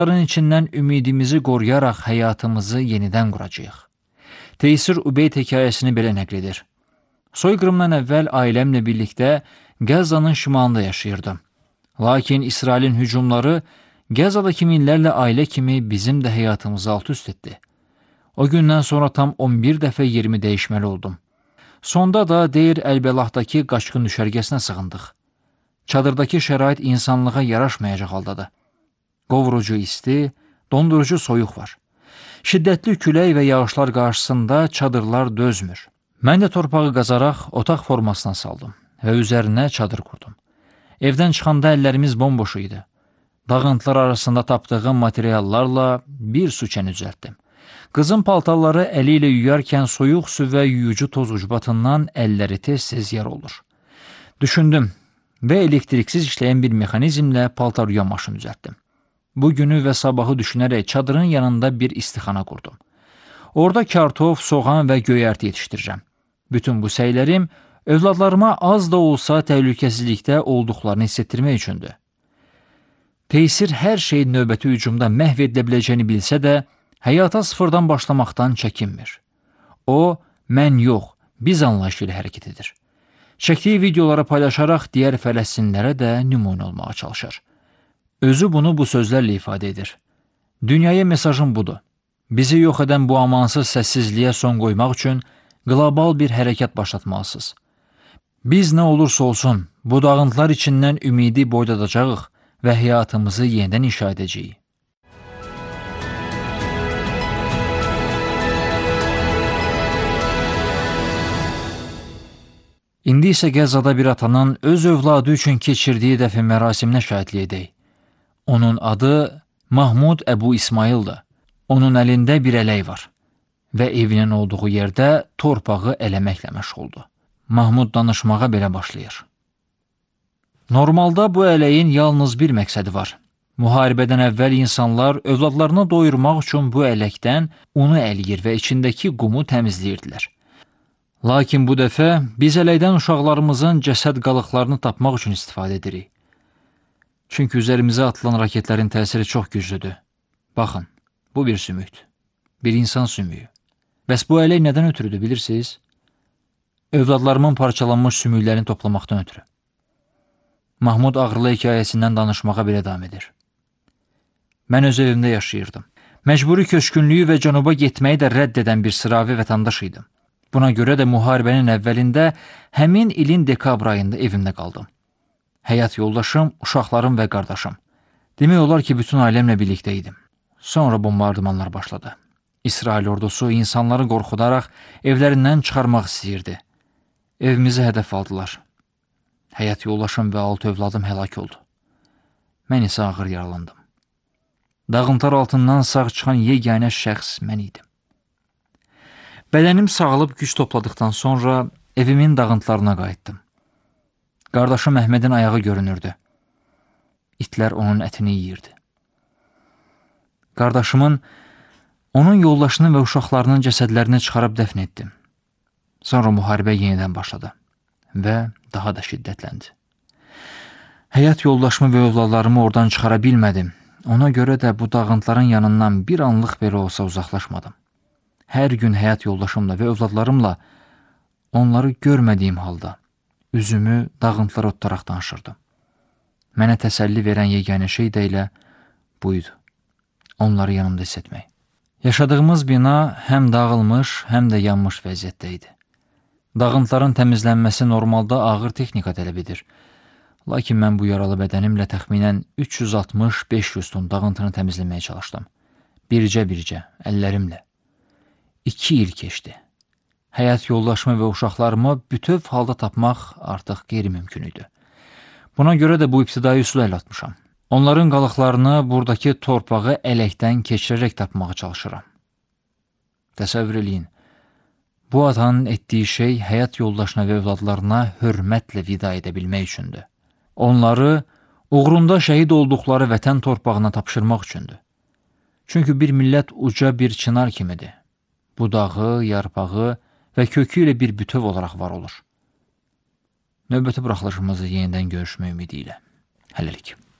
Dağıntıların içindən ümidimizi qoruyaraq həyatımızı yenidən quracağıq. Teysir Ubeyd hekayəsini belə nəql edir. Soyqırımdan əvvəl ailəmlə birlikdə Qəzzanın şimalında yaşayırdım. Lakin İsrailin hücumları Qəzzadakı minlərlə ailə kimi bizim də həyatımızı alt-üst etdi. O gündən sonra tam 11 dəfə yerimi dəyişməli oldum. Sonda da Deyr Əlbəlah'dakı qaçqın düşərgəsinə sığındıq. Çadırdakı şərait insanlığa yaraşmayacaq haldadır. Qovurucu isti, dondurucu soyuq var. Şiddətli külək və yağışlar qarşısında çadırlar dözmür. Mən də torpağı qazaraq otaq formasına saldım və üzərinə çadır qurdum. Evdən çıxanda əllərimiz bomboş idi. Dağıntılar arasında tapdığım materiallarla bir suçən düzəltdim. Qızın paltarları əli ilə yuyarkən soyuq su və yuyucu toz ucbatından əlləri tez-tez yar olur. Düşündüm və elektriksiz işləyən bir mexanizmlə paltar yuyan maşını düzəltdim. Bu günü və sabahı düşünərək çadırın yanında bir istixana qurdum. Orada kartof, soğan və göyərti yetişdirirəm. Bütün bu səylərim övladlarıma az da olsa təhlükəsizlikdə olduqlarını hiss etdirmək üçündür. Teysir hər şey növbəti hücumda məhv edilə biləcəyini bilsə də, həyata sıfırdan başlamaqdan çəkinmir. O, mən yox, biz anlayışı ilə hərəkət edir. Çəkdiyi videoları paylaşaraq digər Fələstinlərə də nümunə olmağa çalışır. Özü bunu bu sözlərlə ifadə edir. Dünyaya mesajım budur. Bizi yox edən bu amansız səssizliyə son qoymaq üçün qlobal bir hərəkət başlatmalısınız. Biz nə olursa olsun, bu dağıntılar içindən ümidi boydadacağıq və həyatımızı yenidən inşa edəcəyik. İndi isə Qəzzada bir atanın öz övladı üçün keçirdiyi dəfn mərasiminə şahidlik edək. Onun adı Mahmud Əbu İsmaildir. Onun əlində bir ələk var və evinin olduğu yerdə torpağı eləməklə məşğuldur. Mahmud danışmağa belə başlayır. Normalda bu ələyin yalnız bir məqsədi var. Müharibədən əvvəl insanlar övladlarını doyurmaq üçün bu ələkdən unu əliyir və içindəki qumu təmizləyirdilər. Lakin bu dəfə biz ələkdən uşaqlarımızın cəsəd qalıqlarını tapmaq üçün istifadə edirik. Çünki üzərimizə atılan raketlərin təsiri çox güclüdür. Baxın, bu bir sümükdür. Bir insan sümüyü. Bəs bu ələk nədən ötürüdür, bilirsiniz? Övladlarımın parçalanmış sümüklərini toplamaqdan ötürü. Mahmud ağrılı hekayəsindən danışmağa belə davam edir. Mən öz evimdə yaşayırdım. Məcburi köçkünlüyü və cənuba getməyi də rədd edən bir sıravi vətəndaş idim. Buna görə də müharibənin əvvəlində həmin ilin dekabr ayında evimdə qaldım. Həyat yoldaşım, uşaqlarım və qardaşım. Demək olar ki, bütün ailəmlə birlikdə idim. Sonra bombardımanlar başladı. İsrail ordusu insanları qorxudaraq evlərindən çıxarmaq istəyirdi. Evimizi hədəf aldılar. Həyat yoldaşım və 6 övladım həlak oldu. Mən isə ağır yaralandım. Dağıntılar altından sağ çıxan yeganə şəxs mən idim. Bədənim sağalıb güc topladıqdan sonra evimin dağıntılarına qayıtdım. Qardaşım Əhmədin ayağı görünürdü. İtlər onun ətini yeyirdi. Qardaşımın, onun yoldaşının və uşaqlarının cəsədlərini çıxarıb dəfn etdim. Sonra müharibə yenidən başladı və daha da şiddətləndi. Həyat yoldaşımı və övladlarımı oradan çıxara bilmədim. Ona görə də bu dağıntıların yanından bir anlıq belə olsa uzaqlaşmadım. Hər gün həyat yoldaşımla və övladlarımla onları görmədiyim halda üzümü dağıntılara tutaraq danışırdım. Mənə təsəlli verən yeganə şey də elə buydu. Onları yanımda hiss etmək. Yaşadığımız bina həm dağılmış, həm də yanmış vəziyyətdə idi. Dağıntıların təmizlənməsi normalda ağır texnika tələb edir. Lakin mən bu yaralı bədənimlə təxminən 360-500 ton dağıntını təmizləməyə çalışdım. Bircə-bircə, əllərimlə. 2 il keçdi. Həyat yoldaşımı və uşaqlarımı bütöv halda tapmaq artıq qeyri-mümkün idi. Buna görə də bu ibtidai üsulu əl atmışam. Onların qalıqlarını buradakı torpağı ələkdən keçirərək tapmağa çalışıram. Təsəvvür eləyin, bu atanın etdiyi şey həyat yoldaşına və övladlarına hörmətlə vida edə bilmək üçündür. Onları uğrunda şəhid olduqları vətən torpağına tapşırmaq üçündür. Çünki bir millət uca bir çınar kimidir. Budağı, yarpağı və kökü ilə bir bütöv olaraq var olur. Növbəti buraxılışımızı yenidən görüşmək ümidi ilə. Hələlik.